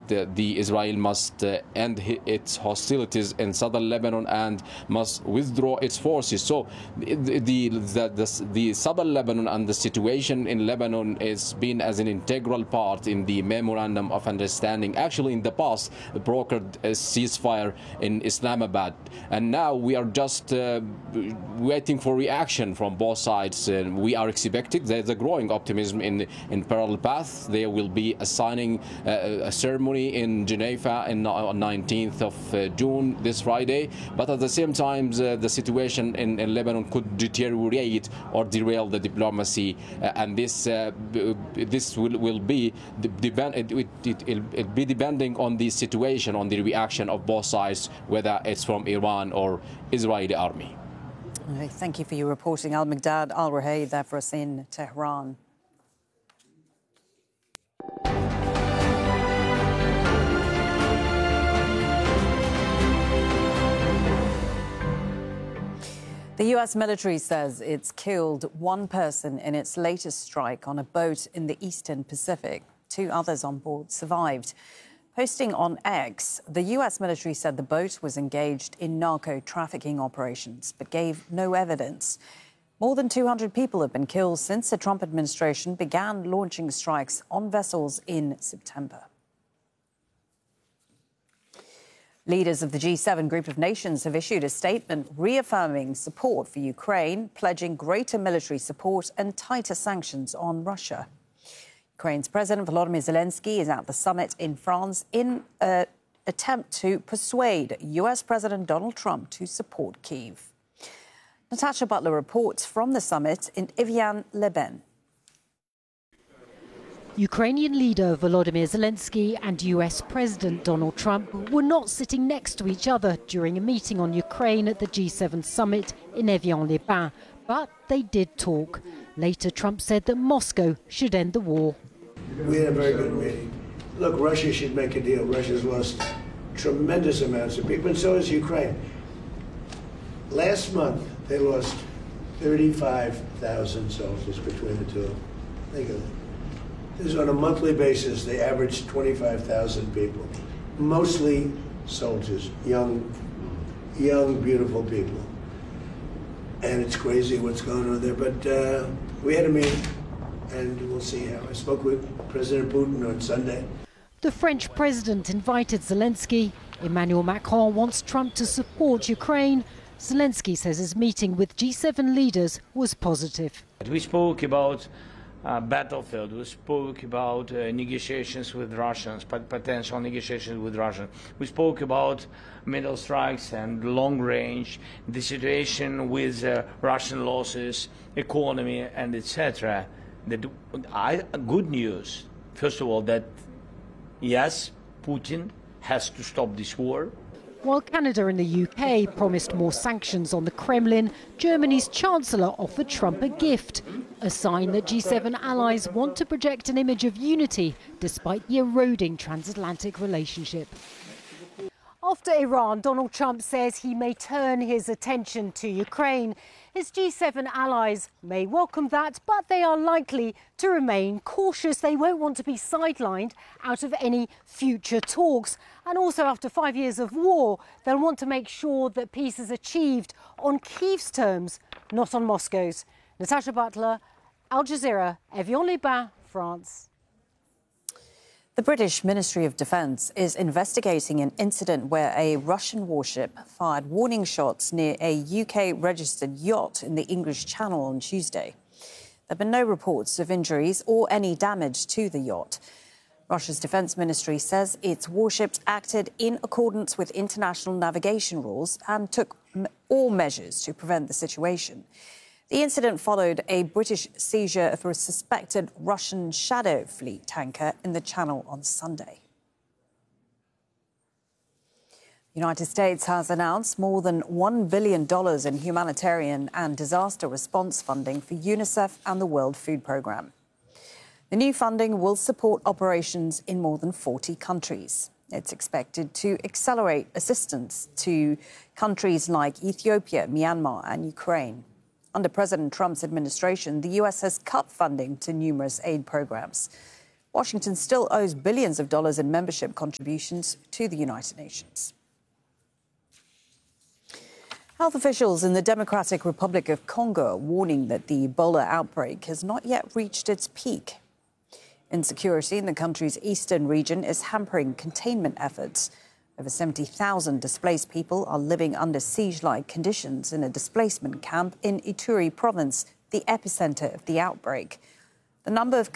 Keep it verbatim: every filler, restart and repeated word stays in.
uh, the Israel must uh, end its hostilities in southern Lebanon and must withdraw its forces. So the the the, the, the southern Lebanon and the situation in Lebanon is been as an integral part in the memorandum of understanding. Actually, in the past, brokered a ceasefire in Islamabad, and now we are just uh, waiting for reaction from both sides. And we are expecting there's a growing optimism in in parallel path. There will be a signing uh, a ceremony in Geneva in, on nineteenth of uh, June, this Friday. But at the same time, uh, the situation in, in Lebanon could deteriorate or derail the diplomacy, uh, and this uh, this will, will be depend it, it, it, it'll be depending on the situation, on the reaction of both sides, whether it's from Iran or Israeli army. Okay, thank you for your reporting, Al-Miqdad Al-Ruhayy, there for us in Tehran. The U S military says it's killed one person in its latest strike on a boat in the Eastern Pacific. Two others on board survived. Posting on X, the U S military said the boat was engaged in narco-trafficking operations, but gave no evidence. More than two hundred people have been killed since the Trump administration began launching strikes on vessels in September. Leaders of the G seven group of nations have issued a statement reaffirming support for Ukraine, pledging greater military support and tighter sanctions on Russia. Ukraine's President Volodymyr Zelensky is at the summit in France in an attempt to persuade U S President Donald Trump to support Kyiv. Natasha Butler reports from the summit in Evian-les-Bains. Ukrainian leader Volodymyr Zelensky and U S President Donald Trump were not sitting next to each other during a meeting on Ukraine at the G seven summit in Evian-les-Bains, but they did talk. Later, Trump said that Moscow should end the war. We had a very good meeting. Look, Russia should make a deal. Russia's lost tremendous amounts of people, and so has Ukraine. Last month, they lost thirty-five thousand soldiers between the two. Think of it. This is on a monthly basis. They average twenty-five thousand people, mostly soldiers, young, young, beautiful people. And it's crazy what's going on there. But uh, we had a meeting, and we'll see how. I spoke with President Putin on Sunday. The French president invited Zelensky. Emmanuel Macron wants Trump to support Ukraine. Zelensky says his meeting with G seven leaders was positive. We spoke about uh, battlefield. We spoke about uh, negotiations with Russians, potential negotiations with Russians. We spoke about middle strikes and long range, the situation with uh, Russian losses, economy, and et cetera. The I, good news, first of all, that yes, Putin has to stop this war. While Canada and the U K promised more sanctions on the Kremlin, Germany's Chancellor offered Trump a gift, a sign that G seven allies want to project an image of unity despite the eroding transatlantic relationship. After Iran, Donald Trump says he may turn his attention to Ukraine. His G seven allies may welcome that, but they are likely to remain cautious. They won't want to be sidelined out of any future talks. And also, after five years of war, they'll want to make sure that peace is achieved on Kyiv's terms, not on Moscow's. Natasha Butler, Al Jazeera, Evian-les-Bains, France. The British Ministry of Defence is investigating an incident where a Russian warship fired warning shots near a U K-registered yacht in the English Channel on Tuesday. There have been no reports of injuries or any damage to the yacht. Russia's Defence Ministry says its warships acted in accordance with international navigation rules and took all measures to prevent the situation. The incident followed a British seizure of a suspected Russian Shadow Fleet tanker in the Channel on Sunday. The United States has announced more than one billion dollars in humanitarian and disaster response funding for UNICEF and the World Food Programme. The new funding will support operations in more than forty countries. It's expected to accelerate assistance to countries like Ethiopia, Myanmar and Ukraine. Under President Trump's administration, the U S has cut funding to numerous aid programs. Washington still owes billions of dollars in membership contributions to the United Nations. Health officials in the Democratic Republic of Congo are warning that the Ebola outbreak has not yet reached its peak. Insecurity in the country's eastern region is hampering containment efforts. Over seventy thousand displaced people are living under siege-like conditions in a displacement camp in Ituri province, the epicenter of the outbreak. The number of